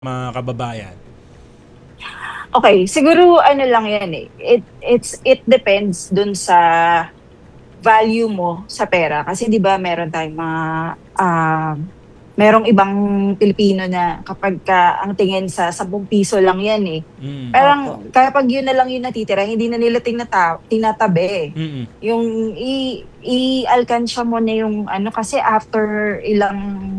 mga kababayan? Okay, siguro ano lang yan eh. It depends dun sa value mo sa pera. Kasi 'di ba meron tayong mga merong ibang Pilipino na kapag ka ang tingin sa 10 piso lang yan eh. Mm. Opo. Parang kapag yun na lang yung natitira, hindi na nila tinatabi. Mm. Yung i-alkansya mo na yung ano kasi after ilang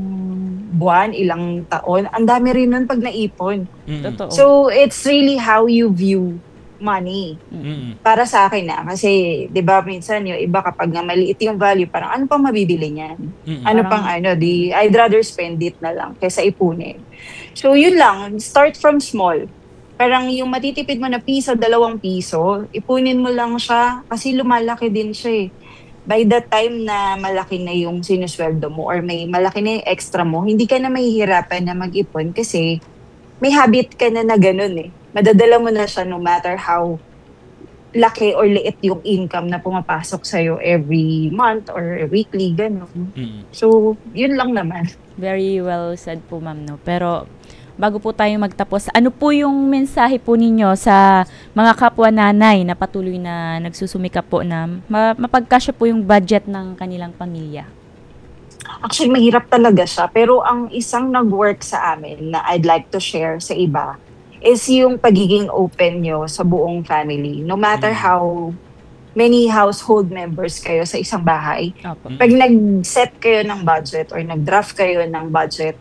buwan, ilang taon, ang dami rin nun pag naipon. Mm. Totoo. So, it's really how you view money. Mm. Para sa akin na, kasi 'di ba minsan yung iba kapag nga maliit yung value, parang ano pang mabibili niyan? Mm. Ano Parang- pang ano, I'd rather spend it na lang kaysa ipunin. So, yun lang, start from small. Parang yung matitipid mo na piso, 2 piso, ipunin mo lang siya kasi lumalaki din siya eh. By the time na malaki na yung sinusweldo mo or may malaki na yung extra mo, hindi ka na mahihirapan na mag-ipon kasi may habit ka na ganun eh. Madadala mo na siya no matter how laki or liit yung income na pumapasok sa'yo every month or weekly, gano'n. Mm. So, yun lang naman. Very well said po, ma'am, no? Pero bago po tayo magtapos, ano po yung mensahe po ninyo sa mga kapwa nanay na patuloy na nagsusumikap po na mapagkasya po yung budget ng kanilang pamilya? Actually, mahirap talaga siya. Pero ang isang nag-work sa amin na I'd like to share sa iba is yung pagiging open nyo sa buong family. No matter how many household members kayo sa isang bahay, Opo. pag nag-set kayo ng budget or nag-draft kayo ng budget,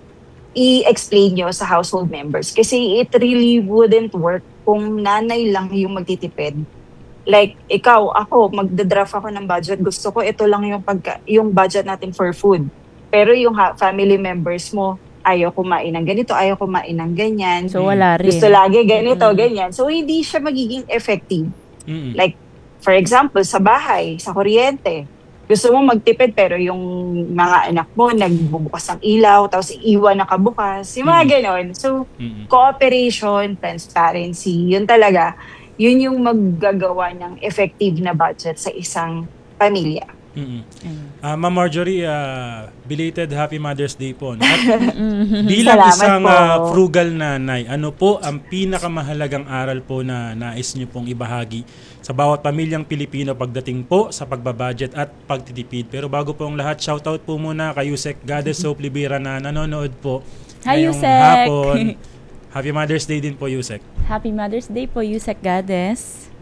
i-explain nyo sa household members. Kasi it really wouldn't work kung nanay lang yung magtitipid. Like, ikaw, ako, magda-draft ako ng budget. Gusto ko ito lang yung budget natin for food. Pero yung family members mo, ayaw kumain ng ganito, ayaw kumain ng ganyan. So, wala rin. Gusto lagi ganito, Mm. ganyan. So, hindi siya magiging effective. Mm. Like, for example, sa bahay, sa kuryente, gusto mo magtipid pero yung mga anak mo nagbubukas ng ilaw tapos iiwan nakabukas. Yung mga ganon. So, Mm. cooperation, transparency, yun talaga. Yun yung maggagawa ng effective na budget sa isang pamilya. Mm. Ayun. Ma'am Marjorie, belated Happy Mother's Day po. No? At bilang Salamat isang po. frugal nanay, ano po ang pinakamahalagang aral po na nais niyo pong ibahagi sa bawat pamilyang Pilipino pagdating po sa pagbabudget at pagtitipid? Pero bago po ang lahat, shoutout po muna kay Yusek Goddess Soap Libera na nanonood po Hi, ngayong Yusek! hapon. Happy Mother's Day din po, Yusek. Happy Mother's Day po, Yusek Goddess.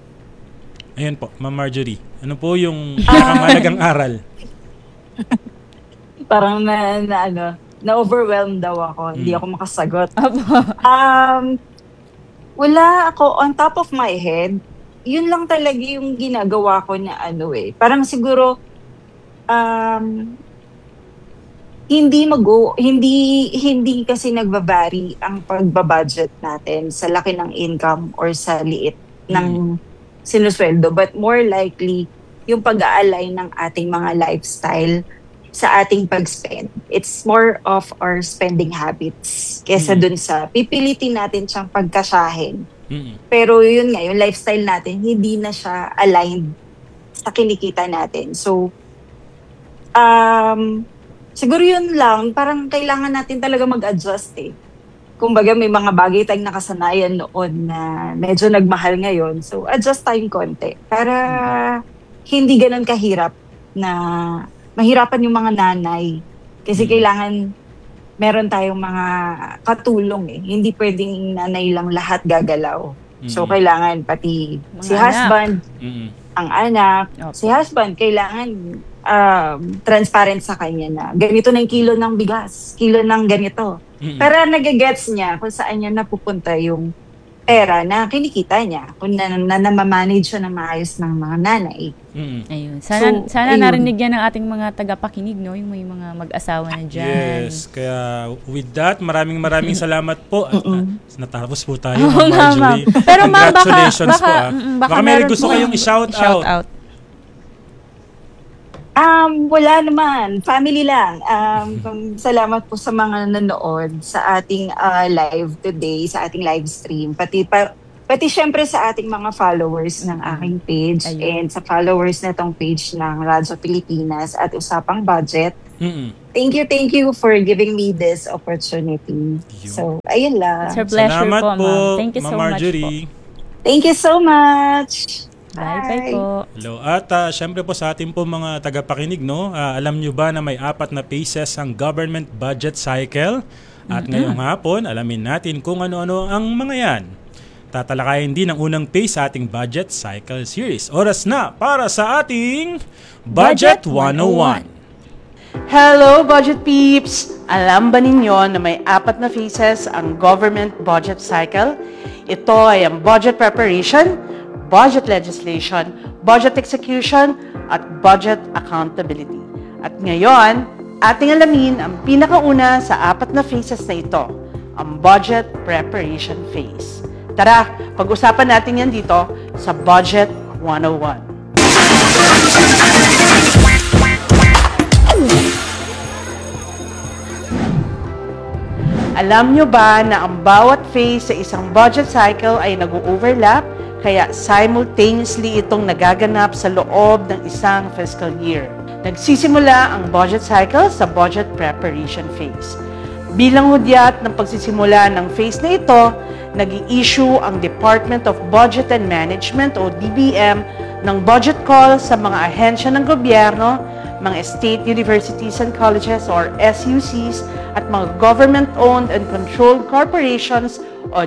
Ayun po, Ma'am Marjorie. Ano po yung pinakamahalagang aral? Parang na-overwhelmed daw ako. Hindi ako makasagot. Opo. Wala ako on top of my head. Yun lang talaga yung ginagawa ko na parang siguro hindi kasi nagbabari ang pagbabudget natin sa laki ng income or sa liit ng sinusweldo, but more likely yung pag-aalay ng ating mga lifestyle sa ating pag-spend. It's more of our spending habits kesa dun sa pipilitin natin siyang pagkasyahin. Mm. Pero yun nga, yung lifestyle natin, hindi na siya aligned sa kinikita natin. So, siguro yun lang, parang kailangan natin talaga mag-adjust eh. Kumbaga may mga bagay tayong nakasanayan noon na medyo nagmahal ngayon. So, adjust tayong konti para hindi ganun kahirap na mahirapan yung mga nanay. Kasi kailangan meron tayong mga katulong eh. Hindi pwedeng nanay lang lahat gagalaw. So, kailangan pati Mga si anak. husband, Mm. ang anak, Opo. si husband, kailangan transparent sa kanya na ganito na yung kilo ng bigas, kilo ng ganito. Mm. Para nagagets niya kung saan niya napupunta yung pera na kinikita niya. Kung namamanage siya ng maayos ng mga nanay. Mm. Ayun. Sana, So, sana ayun. narinig yan ng ating mga tagapakinig, no? Yung may mga mag-asawa na dyan. Yes, kaya with that, maraming salamat po. At natapos po tayo, Oo Ma'am nga, ma'am. Marjorie. Pero ma'am, Congratulations po. baka Baka may meron gusto po- kayong i-shout Shout out. out. Wala naman. Family lang. Salamat po sa mga nanood sa ating live today, sa ating live stream. Pati syempre sa ating mga followers ng aking page Ayun. and sa followers na tong page ng Radyo Pilipinas at Usapang Budget. Thank you for giving me this opportunity. So, ayun It's our lang. pleasure Salamat po, po, ma'am. Thank you Ma'am so much po. Marjorie. Thank you so much. Bye-bye po. Hello. At syempre po sa ating po mga tagapakinig, no, alam nyo ba na may 4 na phases ang government budget cycle? At ngayong hapon, alamin natin kung ano-ano ang mga yan. Tatalakayin din ang unang phase sa ating budget cycle series. Oras na para sa ating Budget 101. Hello, Budget Peeps! Alam ba ninyo na may 4 na phases ang government budget cycle? Ito ay ang budget preparation, budget legislation, budget execution, at budget accountability. At ngayon, ating alamin ang pinakauna sa 4 na phases na ito, ang budget preparation phase. Tara, pag-usapan natin yan dito sa Budget 101. Alam nyo ba na ang bawat phase sa isang budget cycle ay nag-overlap, kaya simultaneously itong nagaganap sa loob ng isang fiscal year. Nagsisimula ang budget cycle sa budget preparation phase. Bilang hudyat ng pagsisimula ng phase na ito, nag-i-issue ang Department of Budget and Management o DBM ng budget call sa mga ahensya ng gobyerno, mga state universities and colleges or SUCs at mga government-owned and controlled corporations o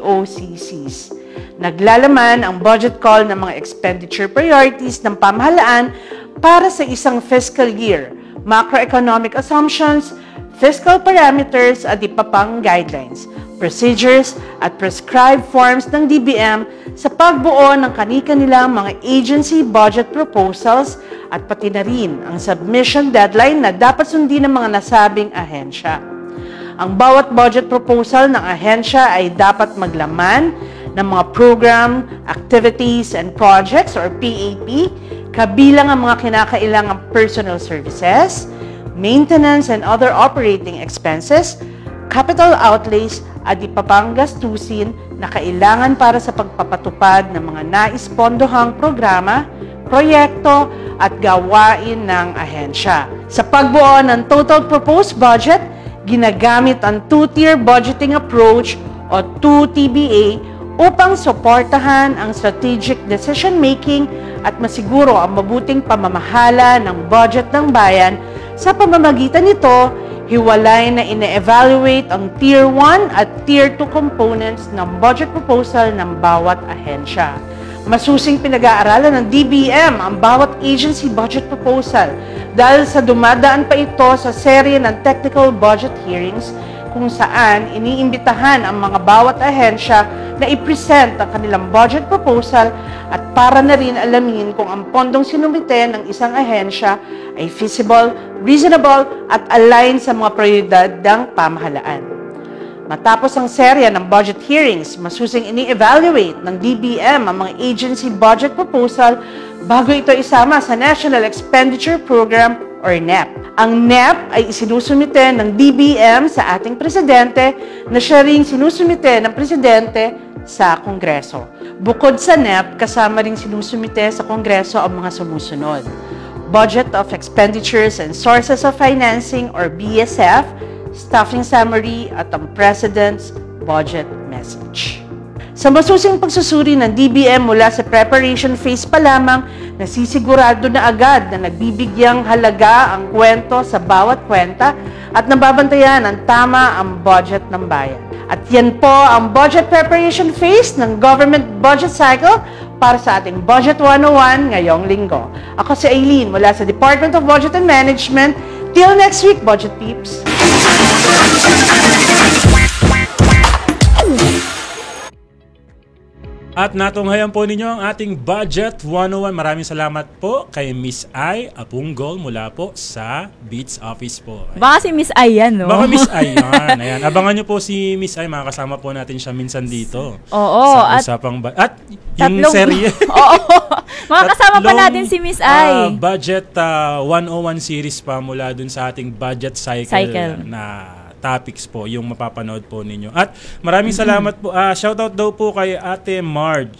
GOCCs. Naglalaman ang budget call ng mga expenditure priorities ng pamahalaan para sa isang fiscal year, macroeconomic assumptions, fiscal parameters at iba pang guidelines, procedures at prescribed forms ng DBM sa pagbuo ng kani-kanilang mga agency budget proposals at pati na rin ang submission deadline na dapat sundin ng mga nasabing ahensya. Ang bawat budget proposal ng ahensya ay dapat maglaman ng mga program, activities, and projects or PAP, kabilang ang mga kinakailangang personal services, maintenance and other operating expenses, capital outlays at ipapang gastusin na kailangan para sa pagpapatupad ng mga nais-pondohang programa, proyekto at gawain ng ahensya. Sa pagbuo ng total proposed budget, ginagamit ang two-tier budgeting approach o 2TBA upang suportahan ang strategic decision-making at masiguro ang mabuting pamamahala ng budget ng bayan. Sa pamamagitan nito, hiwalay na ine-evaluate ang Tier 1 at Tier 2 components ng budget proposal ng bawat ahensya. Masusing pinag-aaralan ng DBM ang bawat agency budget proposal dahil sa dumadaan pa ito sa serye ng technical budget hearings kung saan iniimbitahan ang mga bawat ahensya na i-present ang kanilang budget proposal at para na rin alamin kung ang pondong sinumite ng isang ahensya ay feasible, reasonable at aligned sa mga prioridad ng pamahalaan. Matapos ang serya ng budget hearings, masusing ini-evaluate ng DBM ang mga agency budget proposal bago ito isama sa National Expenditure Program or NEP. Ang NEP ay isinusumite ng DBM sa ating presidente na siya ring sinusumite ng presidente sa Kongreso. Bukod sa NEP, kasama ring sinusumite sa Kongreso ang mga sumusunod: Budget of Expenditures and Sources of Financing or BSF, Staffing Summary at ang President's Budget Message. Sa masusing pagsusuri ng DBM mula sa preparation phase pa lamang, nasisigurado na agad na nagbibigyang halaga ang kwento sa bawat kwenta at nababantayan ang tama ang budget ng bayan. At yan po ang budget preparation phase ng government budget cycle para sa ating Budget 101 ngayong linggo. Ako si Aileen mula sa Department of Budget and Management. Till next week, Budget Peeps! At natunghayan po ninyo ang ating Budget 101. Maraming salamat po kay Miss Ai Apunggol mula po sa Beats Office po. Baka si Miss Ai yan, no? Baka Miss Ai yan. Ayan. Abangan nyo po si Miss Ai. Makakasama po natin siya minsan dito. Oo. Sa At usapang at yung serye. Oo. Makakasama pa Tatlong, natin si Miss Ai. Budget 101 series pa mula dun sa ating budget cycle. Na topics po yung mapapanood po ninyo. At maraming salamat po. Shoutout daw po kay Ate Marge.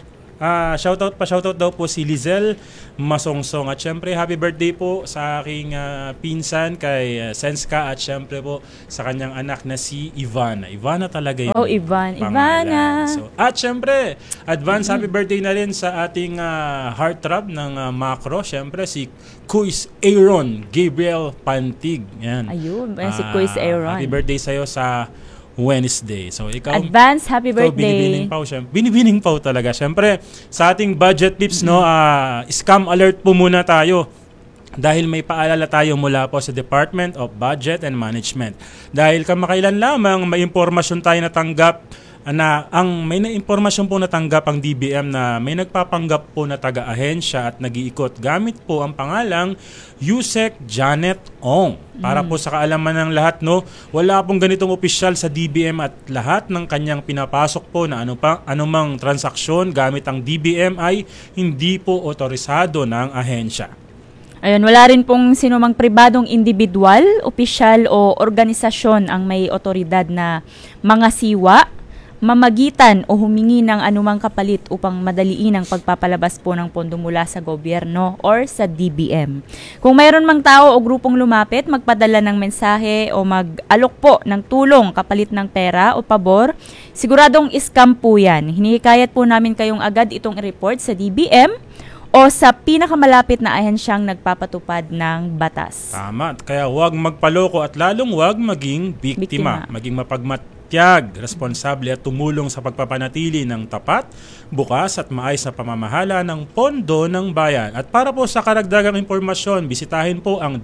Shoutout daw po si Lizel Masongsong. At syempre, happy birthday po sa aking pinsan kay Senska at syempre po sa kanyang anak na si Ivana. Ivana talaga yung Ivan. pangalan. Ivana. So, at syempre, advance happy birthday na rin sa ating heartthrob ng Macro. Syempre, si Kuis Aaron Gabriel Pantig. Yan. Ayun, si Kuis Aaron. Happy birthday sa'yo sa Wednesday. So, ikaw, Advance happy birthday. Binibining pa talaga. Syempre, sa ating budget tips, scam alert po muna tayo. Dahil may paalala tayo mula po sa Department of Budget and Management. Dahil kamakailan lamang may impormasyon tayo natanggap na may impormasyon po natanggap ang DBM na may nagpapanggap po na taga-ahensya at nag-iikot gamit po ang pangalang Yusek Janet Ong. Para po sa kaalaman ng lahat, wala pong ganitong opisyal sa DBM at lahat ng kanyang pinapasok po na anumang transaksyon gamit ang DBM ay hindi po otorisado ng ahensya. Ayun, wala rin pong sinumang pribadong individual, opisyal o organisasyon ang may otoridad na mga siwa, mamagitan o humingi ng anumang kapalit upang madaliin ang pagpapalabas po ng pondo mula sa gobyerno or sa DBM. Kung mayroon mang tao o grupong lumapit, magpadala ng mensahe o mag-alok po ng tulong kapalit ng pera o pabor, siguradong scam po yan. Hinihikayat po namin kayong agad itong i-report sa DBM o sa pinakamalapit na ahensyang nagpapatupad ng batas. Tama. Kaya huwag magpaloko at lalong huwag maging biktima. Maging responsable at tumulong sa pagpapanatili ng tapat, bukas at maayos na pamamahala ng pondo ng bayan. At para po sa karagdagang impormasyon, bisitahin po ang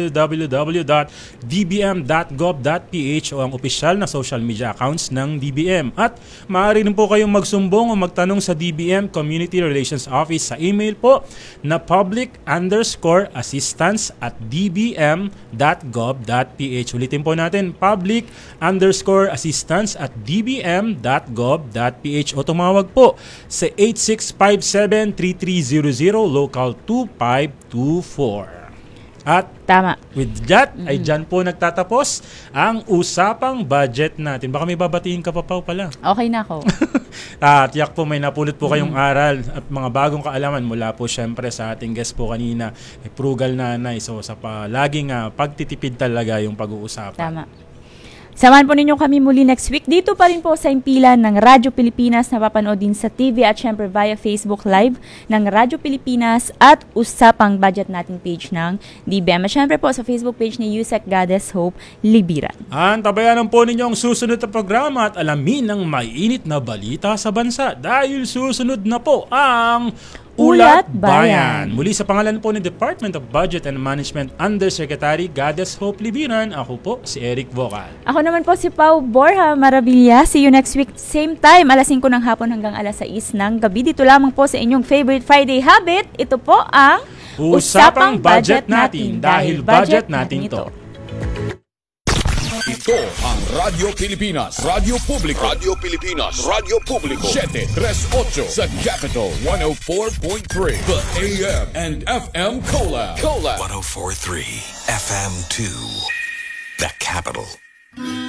www.dbm.gov.ph o ang opisyal na social media accounts ng DBM. At maaari rin po kayong magsumbong o magtanong sa DBM Community Relations Office sa email po na public_assistance@dbm.gov.ph. Ulitin po natin, public_assistance@dbm.gov.ph o tumawag po sa 8657-3300 local 2524. At Tama. With that, ay dyan po nagtatapos ang usapang budget natin. Baka may babatiin ka pa pala. Okay na ako. Tiyak po may napulot po kayong aral at mga bagong kaalaman mula po syempre sa ating guest po kanina, Frugal Nanay. So sa laging pagtitipid talaga yung pag-uusapan. Tama. Samahan po ninyo kami muli next week. Dito pa rin po sa impilan ng Radyo Pilipinas na papanood din sa TV at syempre via Facebook Live ng Radyo Pilipinas at Usapang Budget nating page ng DBM. At syempre po sa Facebook page ni Yusek Goddess Hope Libiran. Tabayanan po ninyo ang susunod na programa at alamin ang maiinit na balita sa bansa dahil susunod na po ang Ulat Bayan. Muli sa pangalan po ni Department of Budget and Management Undersecretary Goddess Hope Libiran, ako po si Eric Vocal. Ako naman po si Pau Borja Maravilla. See you next week, same time, alas 5 ng hapon hanggang alas 6 ng gabi. Dito lamang po sa inyong favorite Friday habit. Ito po ang Usapang Budget Natin dahil budget natin ito. Ito ang Radyo Pilipinas, Radyo Publiko, Radyo Pilipinas, Radyo Publiko, 738 sa Capital 104.3, the AM and FM Collab. 104.3 FM2, the Capital.